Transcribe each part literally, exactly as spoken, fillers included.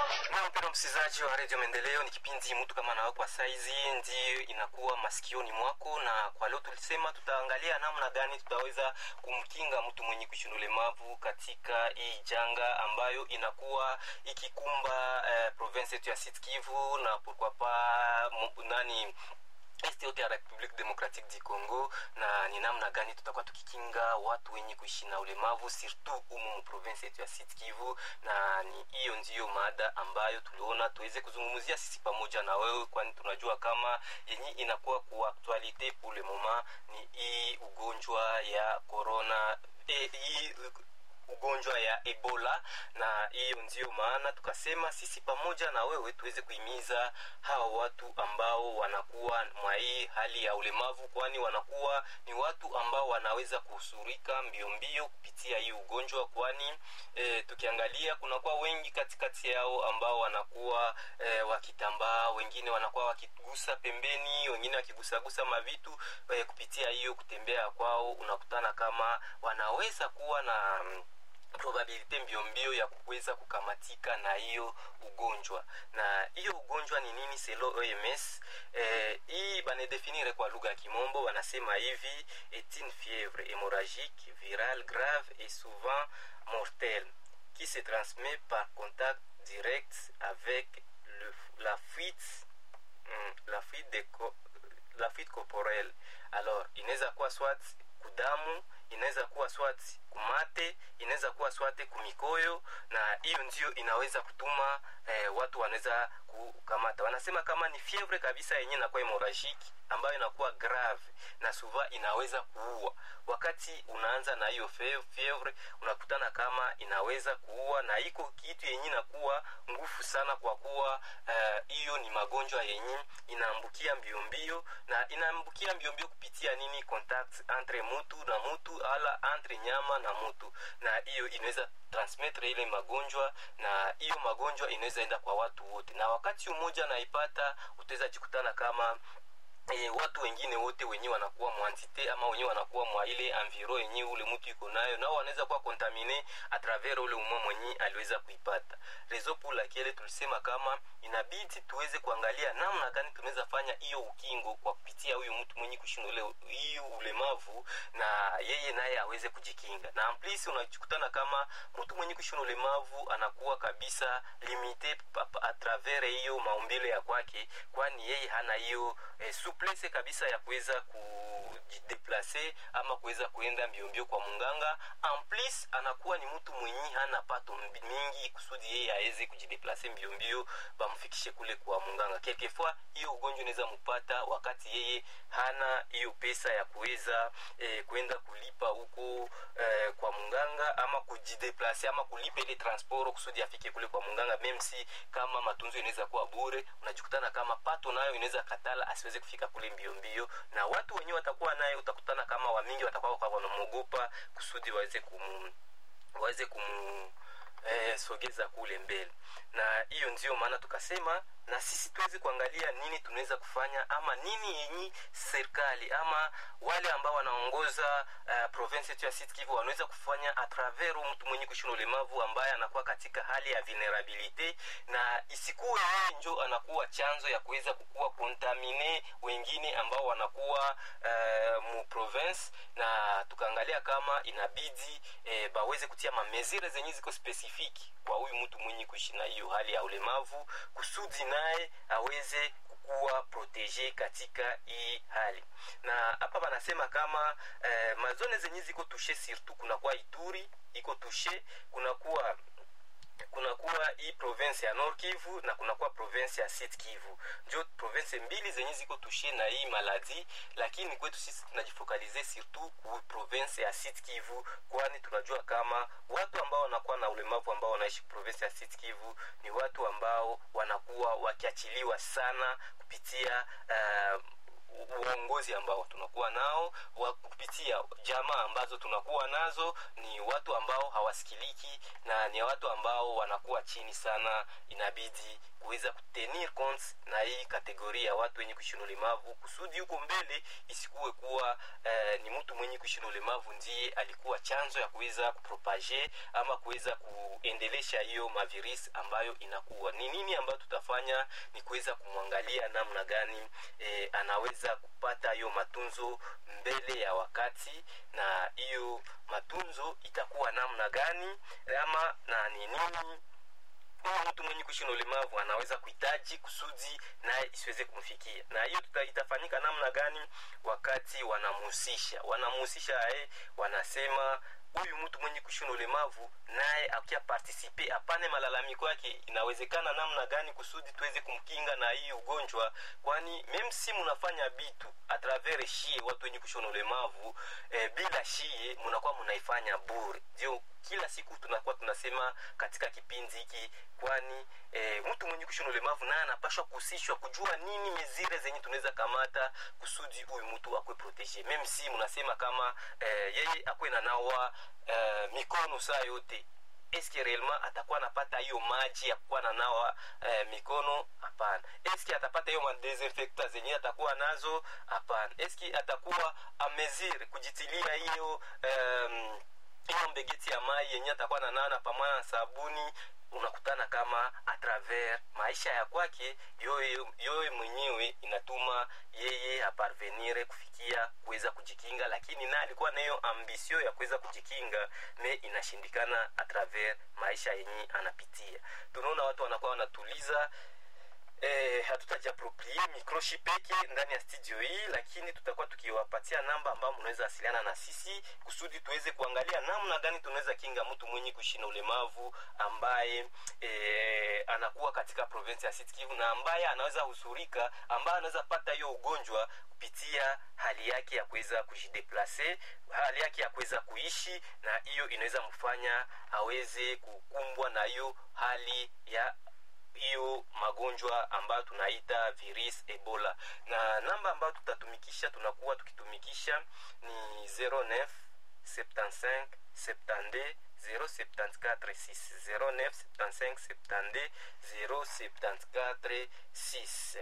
Na mpendwa msikilizaji wa Radio Maendeleo, ni kipindi mtu kama na kwa saizi ndio inakuwa masikioni mwako, na kwa leo tulisema tutaangalia namna gani tutaweza kumkinga mtu mwenye kuishi na ulemavu katika hii janga ambayo inakuwa ikikumba eh, province yetu ya Sud Kivu na pourquoi pas nani este yote ya Republique Democratique du Congo, na ni namna gani tutakuwa tukikinga watu wenye kuishi na ulemavu surtout umu mu province yetu ya Sud Kivu. Na ni hiyo ndio mada ambayo tuliona tuweze kuzungumzia sisi pamoja na wewe, kwani tunajua kama yenye inakuwa kwa actualite pour le moment ni hii ugonjwa ya corona, eh, hii ugonjwa ya Ebola. Na hiyo ndio maana tukasema sisi pamoja na wewe tuweze kuhimiza hawa watu ambao wanakuwa mwa hii hali ya ulemavu, kwani wanakuwa ni watu ambao wanaweza kuhusurika mbio mbio kupitia hii ugonjwa, kwani e, tukiangalia kunakuwa wengi katikati yao ambao wanakuwa e, wakitambaa, wengine wanakuwa wakigusa pembeni, wengine wakigusagusa mavitu e, kupitia hiyo kutembea kwao unakutana kama wanaweza kuwa na probabilite mbio mbio ya kuweza kukamatika na hiyo ugonjwa. Na hiyo ugonjwa ni nini selo O M S? Eh, hii banedefinire kwa lugha ya Kimombo, wanasema hivi: est une fièvre hémorragique virale grave et souvent mortelle qui se transmet par contact direct avec le, la fuite mm, la fuite de la fuite corporelle. Alors inaweza kuwa swat kudamu, inaweza kuwa swati kumate, inaweza kuwa swati kumikoyo, na hiyo ndio inaweza kutuma eh, watu wanaweza kukamata. Wanasema kama ni fievre kabisa yenyewe inakuwa hemorrhagique ambayo inakuwa grave na souvent inaweza kuua. Wakati unaanza na hiyo fievre unakutana kama inaweza kuua, na iko kitu yenyewe inakuwa nguvu sana kwa kuwa hiyo uh, ni magonjwa yenyewe inaambukia mbio mbio, na inaambukia mbio mbio kupitia nini? Contact entre mtu na mtu ala entre nyama na mtu, na hiyo inaweza transmettre ile magonjwa, na hiyo magonjwa inaweza enda kwa watu wote. Na wakati mmoja naipata utaweza jikutana kama E, watu wengine wote wenyewe wanakuwa mwantite ama wenyewe wanakuwa mwa ile environ yenyewe ule mtu iko nayo, nao wanaweza kuwa contaminer a travers ule umma mwenyewe aliweza kuipata. Raison pour laquelle tulisema kama inabidi tuweze kuangalia namna gani tunaweza fanya hiyo ukingo kwa kupitia huyu mtu mwenye kushinda ule hiyo ulemavu, na yeye naye aweze kujikinga. Na amplisi unajikutana kama mtu mwenye kushinda ulemavu anakuwa kabisa limité a travers hiyo maumbile ya kwake, kwani yeye hana hiyo eh, place kabisa ya kuweza kujideplacer ama kuweza kuenda mbio mbio kwa munganga. En plus anakuwa ni mtu mwenye hana pato mingi kusudi yeye aweze kujideplacer mbio mbio bamfikishe kule kwa munganga. Quelquefois hiyo ugonjwa inaweza mpata wakati yeye hana hiyo pesa ya kuweza eh, kwenda kulipa huko eh, kwa munganga ama kujideplacer ama kulipa ile transport kusudi afike kule kwa munganga. Même si kama matunzo inaweza kuwa bure, unajikutana kama pato nayo inaweza katala asiweze kufika kule mbio mbio, na watu wenyewe watakuwa naye utakutana kama wamingi watakuwa kwa wanamogopa kusudi waweze kumu waweze kumu eh, sogeza kule mbele. Na hiyo ndio maana tukasema na sisi tuweze kuangalia nini tunaweza kufanya, ama nini yenye serikali ama wale ambao wanaongoza uh, province yetu ya Sud Kivu wanaweza kufanya a travers mtu mwenye kuishi na ulemavu ambaye anakuwa katika hali ya vulnerability, na isikuwe yeye ndio anakuwa chanzo ya kuweza kukua contaminer wengine ambao wanakuwa uh, mu province. Na tukaangalia kama inabidi eh, baweze kutia mamezire zenye ziko specific kwa huyu mtu mwenye kuishi na hiyo hali ya ulemavu kusudi naye aweze kuwa protege katika hii hali. Na hapa wanasema kama eh, mazone zenye ziko touche surtout kuna kwa Ituri iko touche, kuna kuwa kuna kuwa hii province ya Nord Kivu na kuna kuwa province ya Sud Kivu. Ndio province mbili zenye ziko touche na hii maladi, lakini kwetu sisi tunajifocaliser surtout ku province ya Sud Kivu, kwani tunajua kama watu ambao wanakuwa na ulemavu ambao wanaishi province ya Sud Kivu ni watu ambao wanakuwa wakiachiliwa sana kupitia uh, uongozi ambao tunakuwa nao, wa kupitia jamaa ambazo tunakuwa nazo, ni watu ambao hawasikiliki na ni watu ambao wanakuwa chini sana. Inabidi kuweza kutenir compte na hii kategoria ya watu wenye kuishi na ulemavu, kusudi huko mbele isikuwe kuwa eh, ni mtu mwenye kuishi na ulemavu ndiye alikuwa chanzo ya kuweza kupropage ama kuweza kuendelesha hiyo mavirus ambayo inakuwa. Ni nini ambayo tutafanya? Ni kuweza kumwangalia namna gani eh, anaweza kupata hiyo matunzo mbele ya wakati, na hiyo matunzo itakuwa namna gani ama na ni nini huyu mtu mwenye kuishi na ulemavu anaweza kuhitaji kusudi naye isiweze kumfikia. Na hiyo itafanyika namna gani? Wakati wanamuhusisha wanamuhusisha eh, wanasema huyu mtu mwenye kuishi na ulemavu naye akia participe apane malalamiko yake, inawezekana namna gani kusudi tuweze kumkinga na hii ugonjwa. Kwani meme si mnafanya bitu a travers shie watu wenye kuishi na ulemavu eh, bila shie mnakuwa mnaifanya bure. Ndio kila siku tunakuwa tunasema katika kipindi hiki, kwani e, mtu mwenye kuishi na ulemavu naye anapaswa kuhusishwa kujua nini mezire zenye tunaweza kamata kusudi huyu mtu akwe protege. Meme si mnasema kama e, yeye akwe na nawa e, mikono saa yote, eske realement atakuwa anapata hiyo maji ya kuwa na nawa e, mikono? Hapana. Eske atapata hiyo madesinfecta zenye atakuwa nazo? Hapana. Eske atakuwa amezire kujitilia hiyo um, hiyo mbegeti ya mai yenye atakuwa na nana pamoja na sabuni? Unakutana kama a travers maisha ya kwake yoye mwenyewe inatuma yeye aparvenire kufikia kuweza kujikinga, lakini na alikuwa na hiyo ambisio ya kuweza kujikinga, me inashindikana a travers maisha yenye anapitia. Tunaona watu wanakuwa wanatuliza. Eh, hatutajiaproprie microchip peke ndani ya studio hii, lakini tutakuwa tukiwapatia namba ambayo mnaweza wasiliana na sisi kusudi tuweze kuangalia namna gani tunaweza kinga mtu mwenye kuishi na ulemavu ambaye eh, anakuwa katika province ya Sud Kivu na ambaye anaweza husurika, ambaye anaweza pata hiyo ugonjwa kupitia hali yake ya kuweza kujideplace, hali yake ya kuweza kuishi, na hiyo inaweza mfanya aweze kukumbwa na hiyo hali ya hiyo magonjwa ambayo tunaita virus Ebola. Na namba ambayo tutatumikisha, tunakuwa tukitumikisha ni zero neuf soixante-quinze soixante-deux zero sept quatre six zero neuf soixante-quinze soixante-deux zero sept quatre six.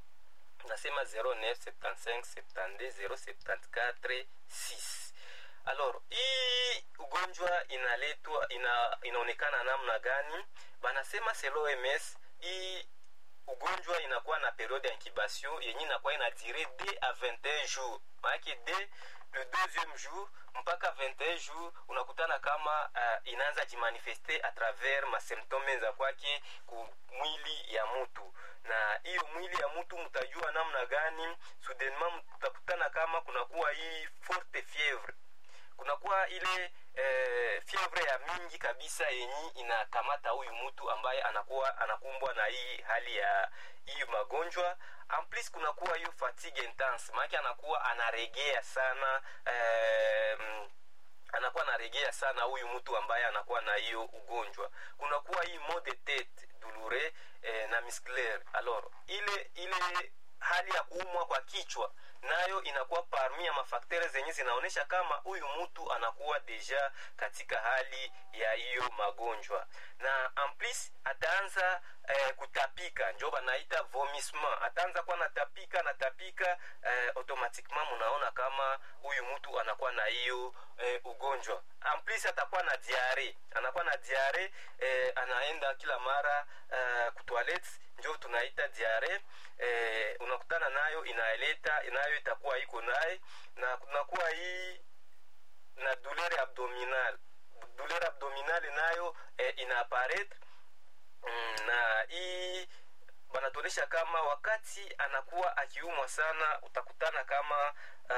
Nasema zero neuf soixante-quinze soixante-deux zero sept quatre six. Alors, hii ugonjwa inaletwa ina, inaonekana namna gani? Banasema selo O M S, hii ugonjwa inakuwa na periode ya incubation yenye inakuwa ina dire deux à vingt et un jours. Maana de le deuxième jour mpaka vingt et un jours unakutana kama uh, inaanza jimanifeste a travers ma symptômes za kwake ku mwili ya mtu. Na hiyo mwili ya mtu mtajua namna gani? Soudainement mtakutana kama kunakuwa hii forte fièvre, kunakuwa ile eh, fievre ya mingi kabisa yenye inakamata huyu mtu ambaye anakuwa anakumbwa na hii hali ya hii magonjwa. En plus kunakuwa hiyo fatigue intense, maana anakuwa anaregea sana eh, anakuwa anaregea sana huyu mtu ambaye anakuwa na hiyo ugonjwa. Kunakuwa hii mal de tête douloureux eh, na musculaire. Alors ile ile hali ya kuumwa kwa kichwa nayo inakuwa parmi ya mafakteri zenye zinaonesha kama huyu mtu anakuwa deja katika hali ya hiyo magonjwa. Na en plus ataanza eh, kutapika, ndio banaita vomissement. Ataanza kuwa natapika natapika eh, automatiquement mnaona kama huyu mtu anakuwa na hiyo eh, ugonjwa. En plus atakuwa na diarrhée, anakuwa na diarrhée eh, anaenda kila mara eh, ku toilette, ndio tunaita diarrhée. Eh, unakutana nayo inaeleta inayo itakuwa iko naye. Na kunakuwa hii na douleur abdominale, douleur abdominale nayo eh, ina apparaître. Mm, na hii banatonesha kama wakati anakuwa akiumwa sana utakutana kama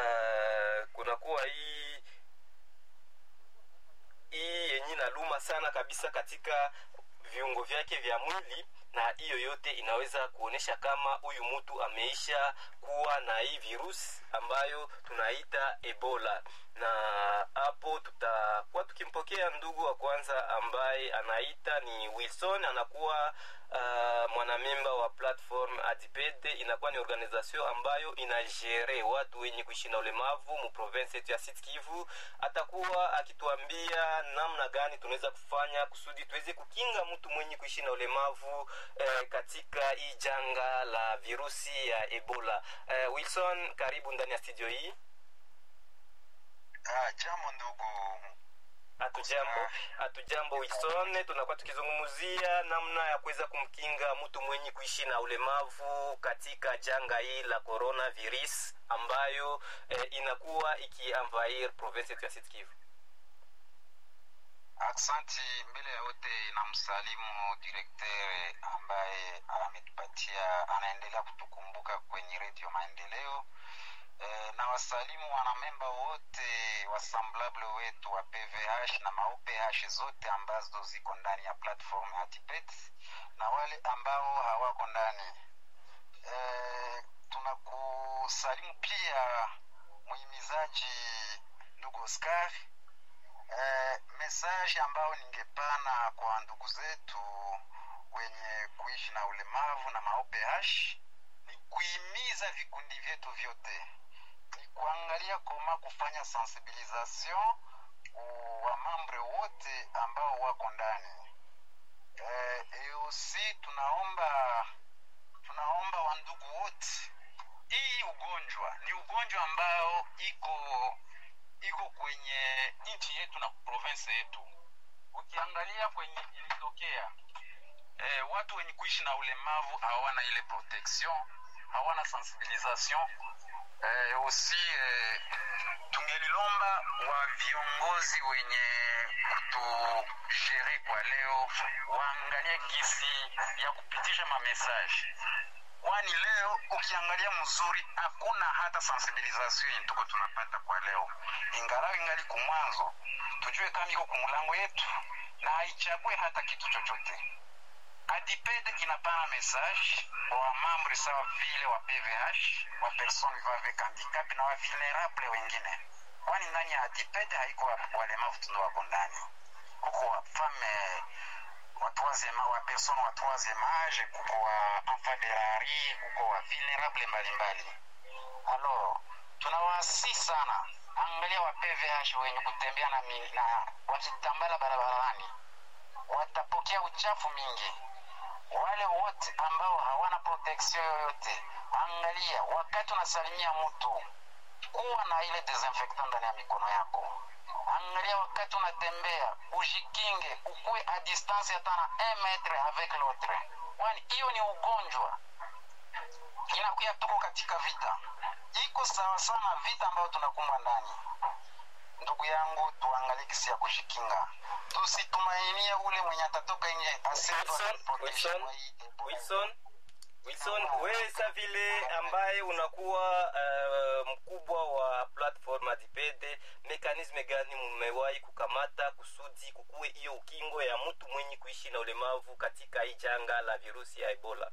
uh, kunakuwa hii hii yenye inaluma sana kabisa katika viungo vyake vya mwili, na hiyo yote inaweza kuonesha kama huyu mtu ameisha kuwa na hii virus ambayo tunaita Ebola. na hapo tutakuwa tukimpokea ndugu wa kwanza ambaye anaita ni Wilson, anakuwa uh, mwanamemba wa platform Adipede. Inakuwa ni organization ambayo inajere watu wenye kuishi na ulemavu mu province yetu ya Sud Kivu. Atakuwa akituambia namna gani tunaweza kufanya kusudi tuweze kukinga mtu mwenye kuishi na ulemavu eh, katika hii janga la virusi ya Ebola. Eh, Wilson, karibu ndani ya studio hii. Ah, jambo ndugu. Hatujambo, hatujambo Wilson. Tunakuwa tukizungumzia namna ya kuweza kumkinga mtu mwenye kuishi na ulemavu katika janga hii la coronavirus ambayo eh, inakuwa ikianvair province ya Sud Kivu. Aksanti. Mbele ya yote na msalimu directeur ambaye ametupatia anaendelea kutukumbuka kwenye Radio Maendeleo. E, na wasalimu wanamemba wote wasamblable wetu wa P V H na ma O P H zote ambazo ziko ndani ya platform Adipede na wale ambao hawako ndani. E, tunakusalimu pia muhimizaji ndugu Oscar. E, message ambao ningepana kwa ndugu zetu wenye kuishi na ulemavu na ma O P H ni kuhimiza vikundi vyetu vyote, ni kuangalia koma kufanya sensibilisation wa mambre wote ambao wako ndani. Eh, e aussi tunaomba tunaomba wandugu wote, hii ugonjwa ni ugonjwa ambao iko iko kwenye nchi yetu na province yetu. Ukiangalia kwenye ilitokea, eh, watu wenye kuishi na ulemavu hawana ile protection, hawana sensibilisation. Eh, aussi eh, tungelilomba wa viongozi wenye kutujere kwa leo waangalie gisi ya kupitisha ma message, kwani leo ukiangalia mzuri hakuna hata sensibilisation tuko tunapata kwa leo. Ingalau ingali kumwanzo tujue kama iko kumulango yetu na haichague hata kitu chochote. Adipede inapana message wa mambre sawa vile wa P V H, wa person vivant avec handicap na wa vulnerable wengine. Kwani ndani ya Adipede haiko walemavu tu wako ndani. Kuko wa femme wa troisième wa person wa troisième âge, kuko wa enfant de la rue, kuko wa vulnerable mbalimbali. Alors, tunawasi sana. Angalia wa P V H wenye kutembea na, na wakitambala barabarani watapokea uchafu mingi. Wale wote ambao hawana protection yoyote, angalia wakati unasalimia mtu kuwa na ile desinfectant ndani ya mikono yako. Angalia wakati unatembea ujikinge, ukue a distance hata na un metre avec l'autre. Kwani hiyo ni ugonjwa. Inakuya tuko katika vita. Iko sawa sana vita ambayo tunakumbwa ndani. Ndugu yangu, tuangalie kisi ya kushikinga. Tusitumainie ule mwenye atatoka nje asema Wilson, Wilson, Wilson, wewe sa vile ambaye unakuwa uh, mkubwa wa platform Adipede, mekanisme gani mmewahi kukamata kusudi kukue hiyo ukingo ya mtu mwenye kuishi na ulemavu katika hii janga la virusi ya Ebola?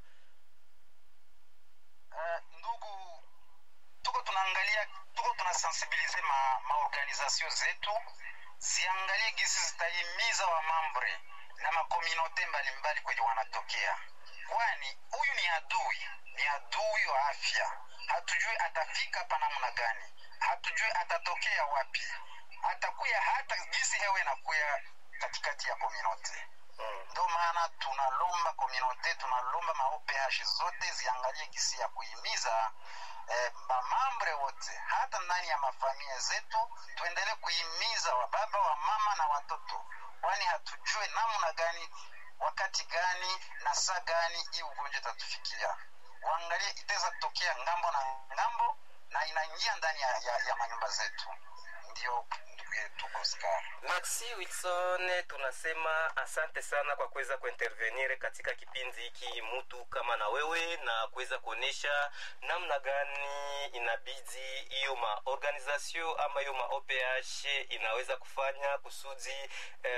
Uh, ndugu, tuko tunaangalia, tuko tunasensibilize ma, ma organisation zetu ziangalie gisi zitahimiza wa mambre na makominote mbalimbali kwenye wanatokea. Kwani huyu ni adui, ni adui wa afya. Hatujui atafika hapa namna gani, hatujui atatokea wapi, atakuya hata gisi hewe na kuya katikati ya kominote. Ndio maana tunalomba kominote, tunalomba ma O P H zote ziangalie gisi ya kuhimiza eh, mamambre wote hata ndani ya mafamilia zetu, tuendelee kuhimiza wa baba wa mama na watoto, kwani hatujue namna gani, wakati gani na saa gani hii ugonjwa tatufikia. Waangalie itaweza kutokea ngambo na ngambo na inaingia ndani ya, ya, ya manyumba zetu. Ndio ndugu tuko Oscar. Merci Wilson, tunasema asante sana kwa kuweza kuintervenir katika kipindi hiki mtu kama na wewe, na kuweza kuonesha namna gani inabidi hiyo ma organisation ama hiyo ma O P H inaweza kufanya kusudi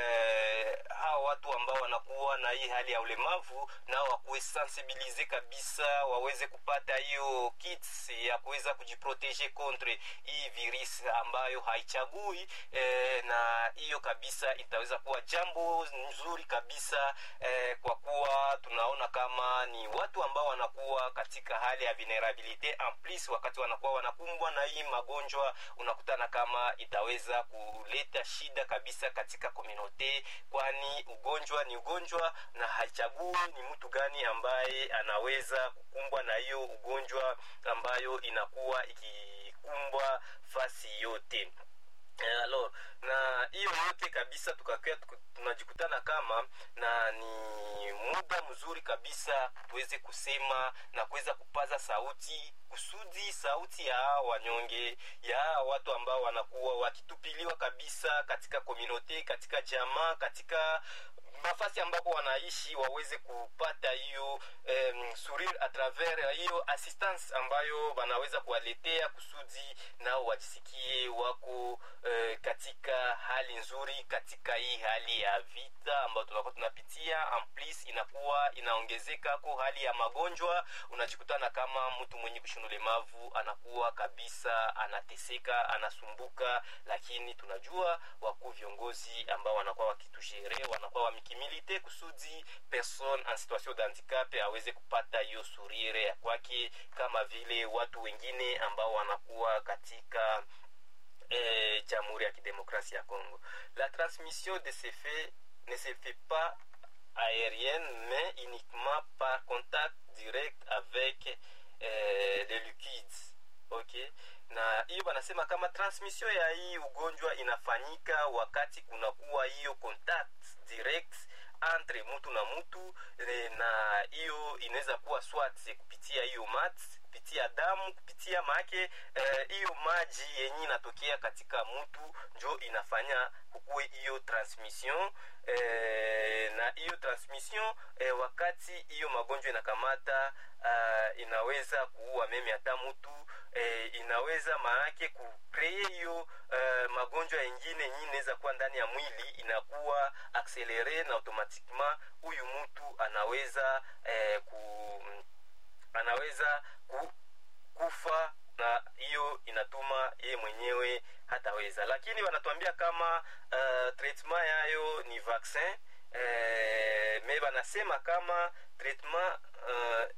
eh, hao watu ambao wanakuwa na hii hali ya ulemavu nao wakuwe sensibilize kabisa, waweze kupata hiyo kits ya kuweza kujiproteger contre hii virus ambayo haichagui eh, na hiyo kabisa itaweza kuwa jambo nzuri kabisa eh, kwa kuwa tunaona kama ni watu ambao wanakuwa katika hali ya vulnerabilite en plus, wakati wanakuwa wanakumbwa na hii magonjwa, unakutana kama itaweza kuleta shida kabisa katika community, kwani ugonjwa ni ugonjwa na haichagui ni mtu gani ambaye anaweza kukumbwa na hiyo ugonjwa ambayo inakuwa ikikumbwa fasi yote. Eh, alors na hiyo yote kabisa tukakia tunajikutana kama na ni muda mzuri kabisa tuweze kusema na kuweza kupaza sauti kusudi sauti ya wanyonge, ya watu ambao wanakuwa wakitupiliwa kabisa katika community, katika jamaa, katika nafasi ambapo wanaishi, waweze kupata hiyo um, sourire à travers hiyo assistance ambayo wanaweza kuwaletea kusudi nao wajisikie wako uh, katika hali nzuri katika hii hali ya vita ambayo tunakuwa tunapitia. En plus inakuwa inaongezeka kwa hali ya magonjwa, unajikutana kama mtu mwenye kushunulemavu anakuwa kabisa anateseka, anasumbuka, lakini tunajua wako viongozi ambao wanakuwa wakitushere, wanakuwa wamikimilite kusudi person en situation de handicap aweze kupata hiyo sourire ya kwake kama vile watu wengine ambao wanakuwa katika eh, Jamhuri ya Kidemokrasia ya Kongo. La transmission de ces faits ne se fait pas aérienne mais uniquement par contact direct avec eh, les liquides. Okay, na hiyo wanasema kama transmission ya hii ugonjwa inafanyika wakati kunakuwa hiyo contact direct entre mtu na mtu, na hiyo inaweza kuwa swat kupitia hiyo mat, kupitia damu, kupitia make hiyo eh, maji yenye inatokea katika mtu njo inafanya kukue hiyo transmission eh, na hiyo transmission eh, wakati hiyo magonjwa inakamata uh, inaweza kuua meme hata mtu eh, inaweza maanake kukree hiyo uh, magonjwa yengine yenye inaweza kuwa ndani ya mwili inakuwa accelere, na automatiquement huyu mtu anaweza eh, ku anaweza ku, kufa, na hiyo inatuma yeye mwenyewe hataweza. Lakini wanatuambia kama uh, treatment yayo ni vaccin eh, me wanasema kama treatment uh,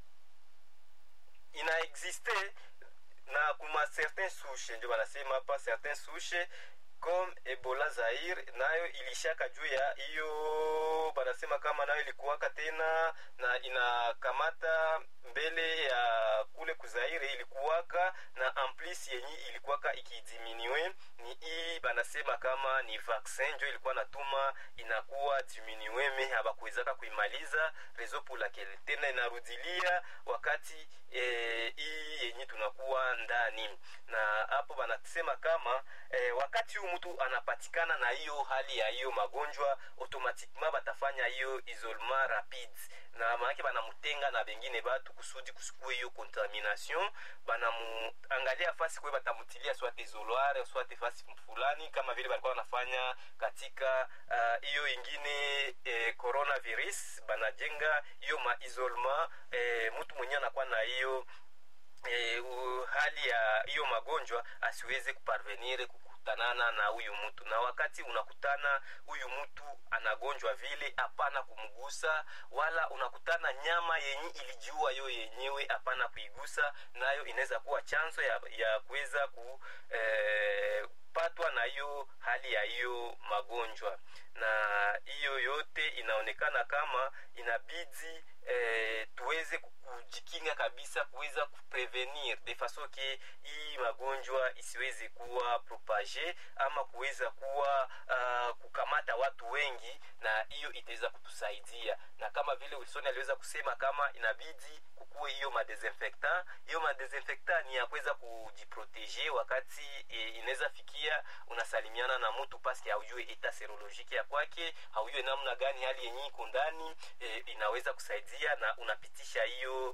ina existe na kuma certains souches, ndio wanasema hapa certains souches comme Ebola Zaire nayo ilishaka juu ya hiyo, banasema kama nayo ilikuwaka tena na inakamata mbele ya kule kuzaire ilikuwaka, na amplis yenye ilikuwaka ikidiminuwe ni hii, banasema kama ni vaccin ndio ilikuwa natuma inakuwa diminuwe, me habakuwezaka kuimaliza rezo pour laquelle tena inarudilia wakati eh, hii yenye tunakuwa ndani. Na hapo banasema kama eh, wakati mtu anapatikana na hiyo hali ya hiyo magonjwa, automatiquement batafanya hiyo isolement rapide, na maana banamutenga na bengine batu kusudi kusikue hiyo contamination, banamuangalia fasi kwa batamutilia soit isoloir soit fasi fulani kama vile walikuwa wanafanya katika hiyo uh, ingine eh, coronavirus, banajenga hiyo ma isolement eh, mtu mwenye anakuwa na hiyo eh, uh, hali ya hiyo magonjwa asiweze kuparvenir kukutanana na huyu mtu. Na wakati unakutana huyu mtu anagonjwa vile, hapana kumgusa, wala unakutana nyama yenye ilijua yo yenyewe, hapana kuigusa, nayo inaweza kuwa chanzo ya, ya kuweza ku eh, patwa na hiyo hali ya hiyo magonjwa. Na hiyo yote inaonekana kama inabidi eh, tuweze kujikinga kabisa, kuweza kuprevenir de façon que hii magonjwa isiweze kuwa propage ama kuweza kuwa uh, kukamata watu wengi, na hiyo itaweza kutusaidia. Na kama vile Wilson aliweza kusema kama inabidi kukue hiyo madesinfectant, hiyo madesinfectant ni ya kuweza kujiproteger wakati e, inaweza fikia unasalimiana na mtu paske haujue eta serologique ya kwake, haujue namna gani hali yenyewe iko ndani, e, inaweza kusaidia na unapitisha hiyo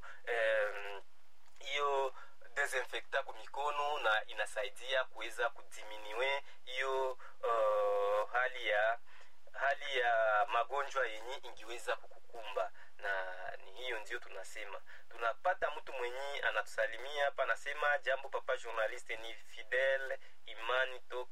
hiyo e, desinfectant kwa mikono, na inasaidia kuweza kudiminiwe hiyo uh, hali ya hali ya magonjwa yenye ingeweza kukukumba. Na ni hiyo ndio tunasema. Tunapata mtu mwenye anatusalimia hapa, anasema jambo papa journaliste, ni Fidel Imani to